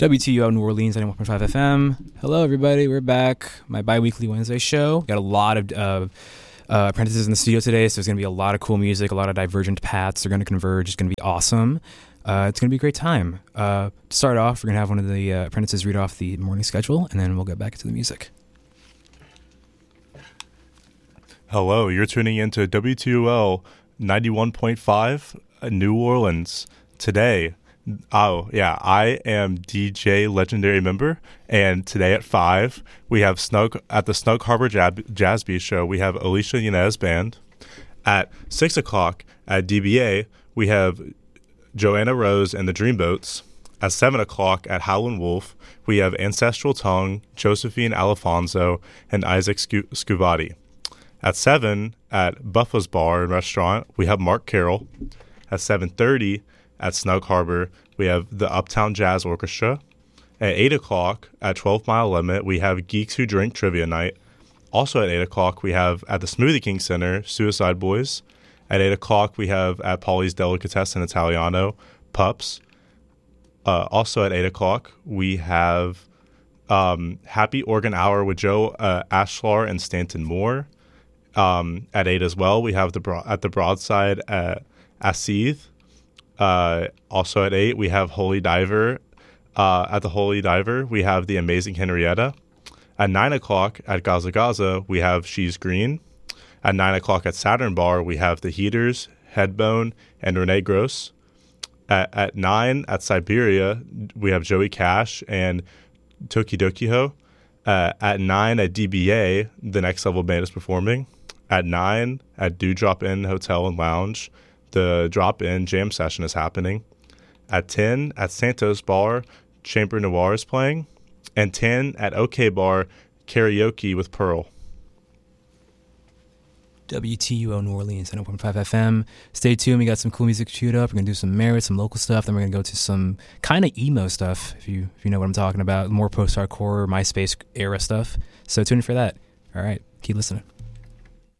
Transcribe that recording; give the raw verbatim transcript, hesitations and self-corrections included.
W T U L New Orleans, ninety-one point five F M. Hello, everybody. We're back. My bi-weekly Wednesday show. Got a lot of uh, uh, apprentices in the studio today, so there's going to be a lot of cool music, a lot of divergent paths. They're going to converge. It's going to be awesome. Uh, it's going to be a great time. Uh, to start off, we're going to have one of the uh, apprentices read off the morning schedule, and then we'll get back into the music. Hello, you're tuning into W T U L ninety-one point five New Orleans. Today, oh yeah, I am D J Legendary Member, and today at five, we have Snug at the Snug Harbor Jab- Jazz Beat Show, we have Alicia Yanez Band. At six o'clock at D B A, we have Joanna Rose and the Dreamboats. At seven o'clock at Howlin' Wolf, we have Ancestral Tongue, Josephine Alfonso, and Isaac Scu- Scuvati. At seven, at Buffa's Bar and Restaurant, we have Mark Carroll. At seven thirty, at Snug Harbor, we have the Uptown Jazz Orchestra. At eight o'clock, at twelve Mile Limit, we have Geeks Who Drink Trivia Night. Also at eight o'clock, we have at the Smoothie King Center, Suicide Boys. At eight o'clock, we have at Polly's Delicatessen Italiano, Pups. Uh, also at eight o'clock, we have um, Happy Organ Hour with Joe uh, Ashlar and Stanton Moore. Um, at eight as well, we have the bro- at the Broadside at Aseeth. Uh, also at eight, we have Holy Diver. Uh, at the Holy Diver, we have the Amazing Henrietta. At nine o'clock at Gaza Gaza, we have She's Green. At nine o'clock at Saturn Bar, we have the Heaters, Headbone, and Renee Gross. At, at nine at Siberia, we have Joey Cash and Tokidokiho. Uh, at nine at D B A, the Next Level Band is performing. At nine at Do Drop In Hotel and Lounge, the Drop In Jam Session is happening. At ten at Santos Bar, Chamber Noir is playing. And ten at OK Bar, Karaoke with Pearl. W T U O New Orleans, ninety-one point five F M. Stay tuned. We got some cool music queued up. We're going to do some Merit, some local stuff. Then we're going to go to some kind of emo stuff, if you if you know what I'm talking about. More post-hardcore, MySpace era stuff. So tune in for that. All right. Keep listening.